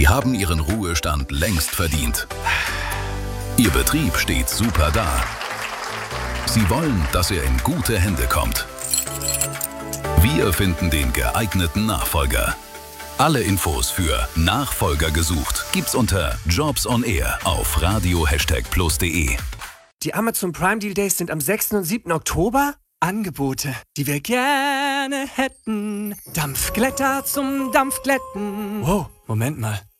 Sie haben Ihren Ruhestand längst verdient. Ihr Betrieb steht super da. Sie wollen, dass er in gute Hände kommt. Wir finden den geeigneten Nachfolger. Alle Infos für Nachfolger gesucht gibt's unter Jobs on Air auf radio#plus.de. Die Amazon Prime Deal Days sind am 6. und 7. Oktober. Angebote, die wir gerne hätten. Dampfglätter zum Dampfglätten. Wow, Moment mal.